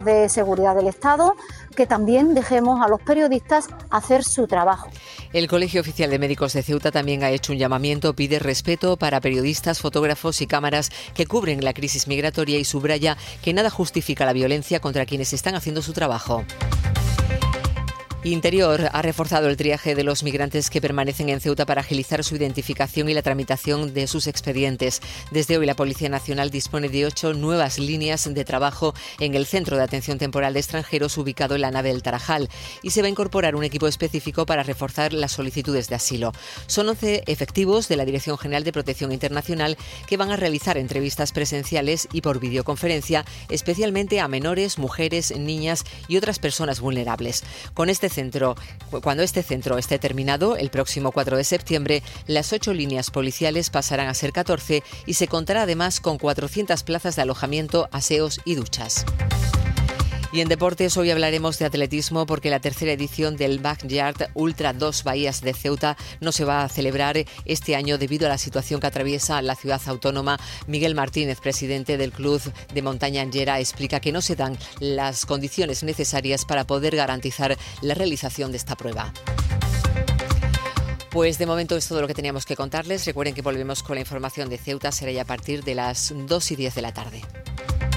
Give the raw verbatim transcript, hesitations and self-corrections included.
de seguridad del Estado, que también dejemos a los periodistas hacer su trabajo. El Colegio Oficial de Médicos de Ceuta también ha hecho un llamamiento, pide respeto para periodistas, fotógrafos y cámaras que cubren la crisis migratoria y subraya que nada justifica la violencia contra quienes están haciendo su trabajo. Interior ha reforzado el triaje de los migrantes que permanecen en Ceuta para agilizar su identificación y la tramitación de sus expedientes. Desde hoy la Policía Nacional dispone de ocho nuevas líneas de trabajo en el Centro de Atención Temporal de Extranjeros ubicado en la nave del Tarajal y se va a incorporar un equipo específico para reforzar las solicitudes de asilo. Son once efectivos de la Dirección General de Protección Internacional que van a realizar entrevistas presenciales y por videoconferencia, especialmente a menores, mujeres, niñas y otras personas vulnerables. Con este centro, cuando este centro esté terminado, el próximo cuatro de septiembre, las ocho líneas policiales pasarán a ser catorce y se contará además con cuatrocientas plazas de alojamiento, aseos y duchas. Y en deportes hoy hablaremos de atletismo porque la tercera edición del Backyard Ultra dos Bahías de Ceuta no se va a celebrar este año debido a la situación que atraviesa la ciudad autónoma. Miguel Martínez, presidente del Club de Montaña Anllera, explica que no se dan las condiciones necesarias para poder garantizar la realización de esta prueba. Pues de momento es todo lo que teníamos que contarles. Recuerden que volvemos con la información de Ceuta, será ya a partir de las dos y diez de la tarde.